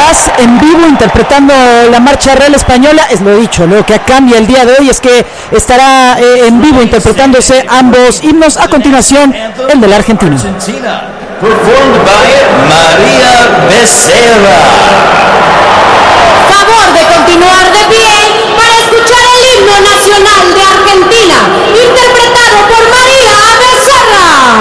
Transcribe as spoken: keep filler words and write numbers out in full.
estarás en vivo interpretando la marcha real española. Es lo dicho, lo que cambia el día de hoy es que estará eh, en vivo interpretándose ambos himnos. A continuación, el del argentino. Performed by María Becerra. Favor de continuar de